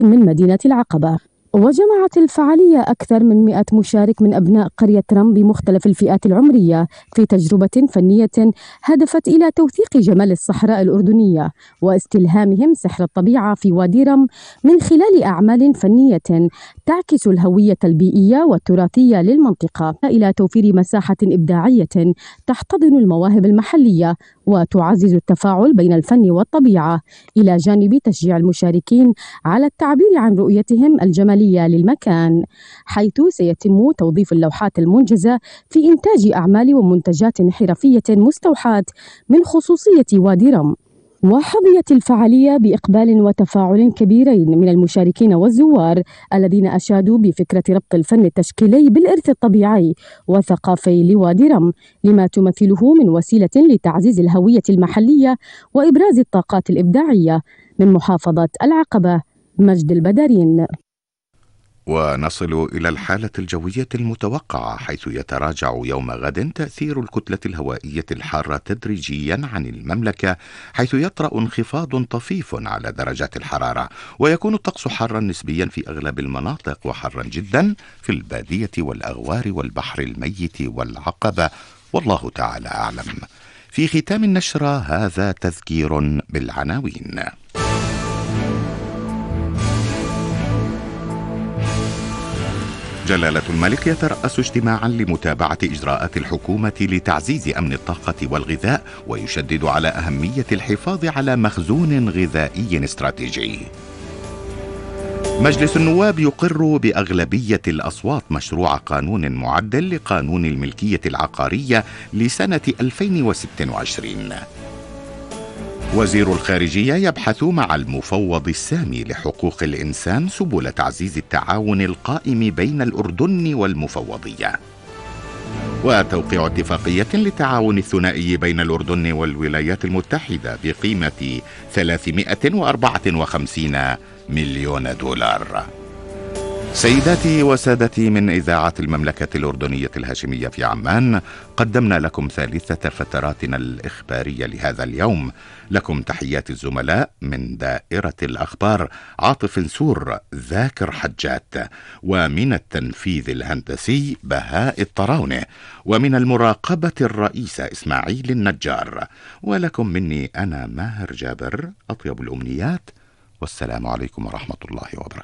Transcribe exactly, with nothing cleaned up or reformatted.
من مدينة العقبة. وجمعت الفعالية أكثر من مئة مشارك من أبناء قرية رم بمختلف الفئات العمرية في تجربة فنية هدفت إلى توثيق جمال الصحراء الأردنية واستلهامهم سحر الطبيعة في وادي رم من خلال أعمال فنية تعكس الهوية البيئية والتراثية للمنطقة، إلى توفير مساحة إبداعية تحتضن المواهب المحلية وتعزز التفاعل بين الفن والطبيعة، إلى جانب تشجيع المشاركين على التعبير عن رؤيتهم الجمالية للمكان، حيث سيتم توظيف اللوحات المنجزة في إنتاج أعمال ومنتجات حرفية مستوحاة من خصوصية وادي رم. وحظيت الفعالية بإقبال وتفاعل كبيرين من المشاركين والزوار الذين أشادوا بفكرة ربط الفن التشكيلي بالإرث الطبيعي والثقافي لوادي رم، لما تمثله من وسيلة لتعزيز الهوية المحلية وإبراز الطاقات الإبداعية. من محافظة العقبة، مجد البدرين. ونصل إلى الحالة الجوية المتوقعة، حيث يتراجع يوم غد تأثير الكتلة الهوائية الحارة تدريجيا عن المملكة، حيث يطرأ انخفاض طفيف على درجات الحرارة، ويكون الطقس حارا نسبيا في أغلب المناطق وحرا جدا في البادية والأغوار والبحر الميت والعقبة، والله تعالى أعلم. في ختام النشرة هذا تذكير بالعناوين. جلالة الملك يترأس اجتماعا لمتابعة إجراءات الحكومة لتعزيز أمن الطاقة والغذاء، ويشدد على أهمية الحفاظ على مخزون غذائي استراتيجي. مجلس النواب يقر بأغلبية الأصوات مشروع قانون معدل لقانون الملكية العقارية لسنة ألفين وستة وعشرين. وزير الخارجية يبحث مع المفوض السامي لحقوق الإنسان سبل تعزيز التعاون القائم بين الأردن والمفوضية. وتوقيع اتفاقية للتعاون الثنائي بين الأردن والولايات المتحدة بقيمة ثلاثمائة وأربعة وخمسين مليون دولار. سيداتي وسادتي، من إذاعة المملكة الأردنية الهاشمية في عمان قدمنا لكم ثالثة فتراتنا الإخبارية لهذا اليوم. لكم تحيات الزملاء من دائرة الأخبار عاطف نسور، ذاكر حجات، ومن التنفيذ الهندسي بهاء الطراونة، ومن المراقبة الرئيسة إسماعيل النجار، ولكم مني أنا ماهر جابر أطيب الأمنيات، والسلام عليكم ورحمة الله وبركاته.